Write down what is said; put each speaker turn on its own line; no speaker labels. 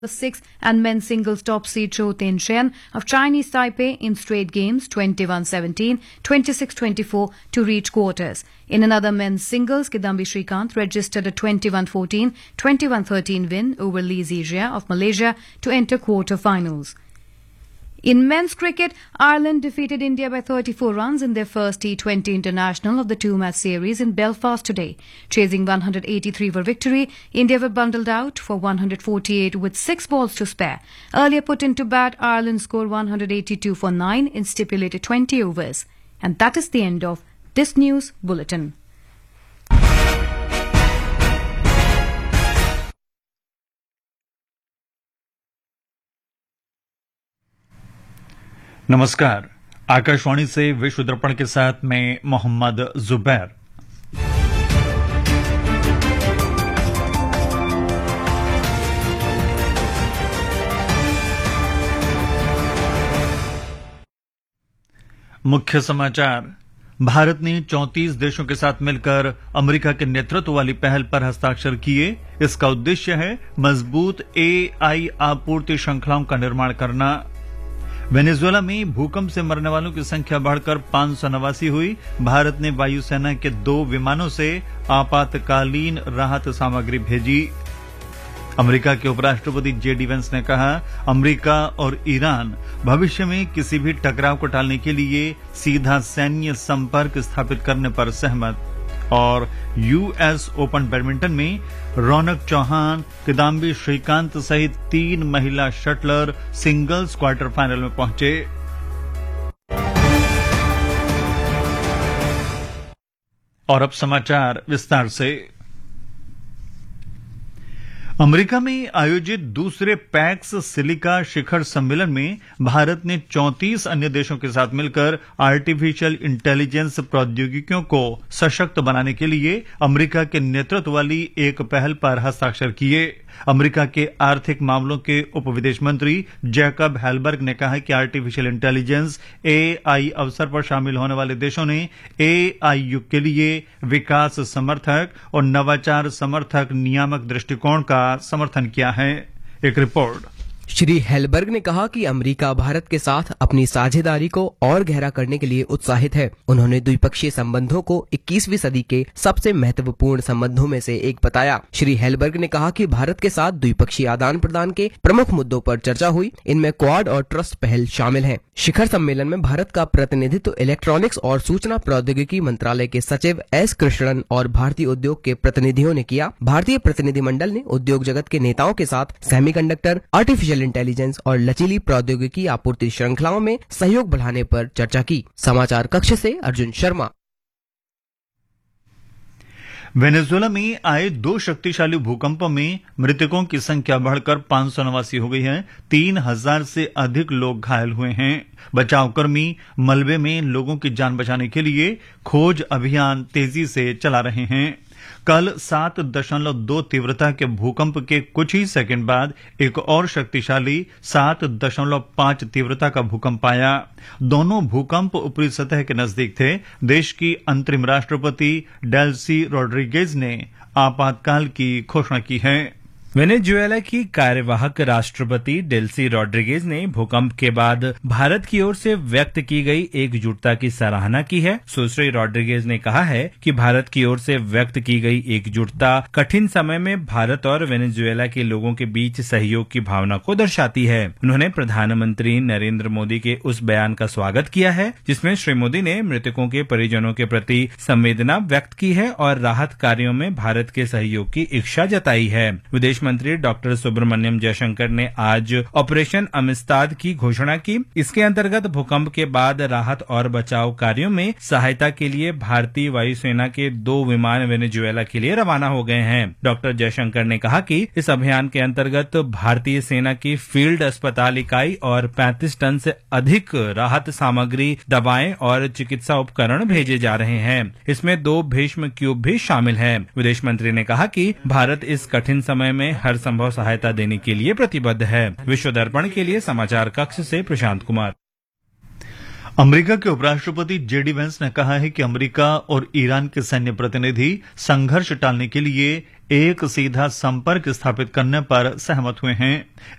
the sixth and men's singles top seed Zhou Tianchen of Chinese Taipei in straight games 21-17, 26-24 to reach quarters. In another men's singles, Kidambi Srikanth registered a 21-14, 21-13 win over Lee Zijia of Malaysia to enter quarter-finals. In men's cricket, Ireland defeated India by 34 runs in their first T20 international of the two-match series in Belfast today. Chasing 183 for victory, India were bundled out for 148 with 6 balls to spare. Earlier put into bat, Ireland scored 182 for 9 in stipulated 20 overs. And that is the end of this news bulletin.
नमस्कार। आकाशवाणी से विश्व दर्पण के साथ मैं मोहम्मद जुबैर। मुख्य समाचार। भारत ने 34 देशों के साथ मिलकर अमेरिका के नेतृत्व वाली पहल पर हस्ताक्षर किए। इसका उद्देश्य है मजबूत एआई आपूर्ति श्रृंखलाओं का निर्माण करना। वेनेजुएला में भूकंप से मरने वालों की संख्या बढ़कर 589 हुई। भारत ने वायुसेना के 2 विमानों से आपातकालीन राहत सामग्री भेजी। अमेरिका के उपराष्ट्रपति जेडी वेंस ने कहा, अमेरिका और ईरान भविष्य में किसी भी टकराव को टालने के लिए सीधा सैन्य संपर्क स्थापित करने पर सहमत। और यूएस ओपन बैडमिंटन में रौनक चौहान, किदाम्बी श्रीकांत सहित 3 महिला शटलर सिंगल्स क्वार्टर फाइनल में पहुंचे। और अब समाचार विस्तार से। अमेरिका में आयोजित दूसरे पैक्स सिलिका शिखर सम्मेलन में भारत ने 34 अन्य देशों के साथ मिलकर आर्टिफिशियल इंटेलिजेंस प्रौद्योगिकियों को सशक्त बनाने के लिए अमेरिका के नेतृत्व वाली एक पहल पर हस्ताक्षर किए। अमेरिका के आर्थिक मामलों के उप विदेश मंत्री जैकब हेलबर्ग ने कहा कि आर्टिफिशियल इंटेलिजेंस एआई अवसर पर शामिल होने वाले देशों ने एआई युग के लिए विकास समर्थक और नवाचार समर्थक नियामक दृष्टिकोण का समर्थन किया है। एक रिपोर्ट।
श्री हेलबर्ग ने कहा कि अमेरिका भारत के साथ अपनी साझेदारी को और गहरा करने के लिए उत्साहित है। उन्होंने द्विपक्षीय संबंधों को 21वीं सदी के सबसे महत्वपूर्ण संबंधों में से एक बताया। श्री हेलबर्ग ने कहा कि भारत के साथ द्विपक्षीय आदान प्रदान के प्रमुख मुद्दों पर चर्चा हुई। इनमें क्वाड और ट्रस्ट पहल शामिल है। शिखर सम्मेलन में भारत का प्रतिनिधित्व इलेक्ट्रॉनिक्स और सूचना प्रौद्योगिकी मंत्रालय के सचिव एस कृष्णन और भारतीय उद्योग के प्रतिनिधियों ने किया। भारतीय प्रतिनिधिमंडल ने उद्योग जगत के नेताओं के साथ सेमीकंडक्टर, आर्टिफिशियल इंटेलिजेंस और लचीली प्रौद्योगिकी आपूर्ति श्रृंखलाओं में सहयोग बढ़ाने पर चर्चा की। समाचार कक्ष से अर्जुन शर्मा।
वेनेजुएला में आए 2 शक्तिशाली भूकंपों में मृतकों की संख्या बढ़कर 589 हो गई है। 3000 से अधिक लोग घायल हुए हैं। बचावकर्मी मलबे में लोगों की जान बचाने के लिए खोज अभियान तेजी से चला रहे हैं। कल 7.2 तीव्रता के भूकंप के कुछ ही सेकंड बाद एक और शक्तिशाली 7.5 तीव्रता का भूकंप आया। दोनों भूकंप ऊपरी सतह के नजदीक थे। देश की अंतरिम राष्ट्रपति डेल्सी रोड्रिगेज ने आपातकाल की घोषणा की है।
वेनेजुएला की कार्यवाहक राष्ट्रपति डेल्सी रोड्रिगेज ने भूकंप के बाद भारत की ओर से व्यक्त की गई एकजुटता की सराहना की है। सुश्री रोड्रिगेज ने कहा है कि भारत की ओर से व्यक्त की गई एकजुटता कठिन समय में भारत और वेनेजुएला के लोगों के बीच सहयोग की भावना को दर्शाती है। उन्होंने प्रधानमंत्री नरेंद्र मोदी के उस बयान का स्वागत किया है जिसमें श्री मोदी ने मृतकों के परिजनों के प्रति संवेदना व्यक्त की है और राहत कार्यों में भारत के सहयोग की इच्छा जताई है। विदेश मंत्री डॉक्टर सुब्रमण्यम जयशंकर ने आज ऑपरेशन अमिस्ताद की घोषणा की। इसके अंतर्गत भूकंप के बाद राहत और बचाव कार्यों में सहायता के लिए भारतीय वायुसेना के 2 विमान वेनेजुएला के लिए रवाना हो गए हैं। डॉक्टर जयशंकर ने कहा कि इस अभियान के अंतर्गत भारतीय सेना की फील्ड अस्पताल इकाई और 35 टन से अधिक राहत सामग्री, दवाएं और चिकित्सा उपकरण भेजे जा रहे हैं। इसमें 2 भीष्म क्यूब भी शामिल हैं। विदेश मंत्री ने कहा कि भारत इस कठिन समय में हर संभव सहायता देने के लिए प्रतिबद्ध है। विश्व दर्पण के लिए समाचार कक्ष से प्रशांत कुमार।
अमेरिका के उपराष्ट्रपति जेडी वेंस ने कहा है कि अमेरिका और ईरान के सैन्य प्रतिनिधि संघर्ष टालने के लिए एक सीधा संपर्क स्थापित करने पर सहमत हुए हैं।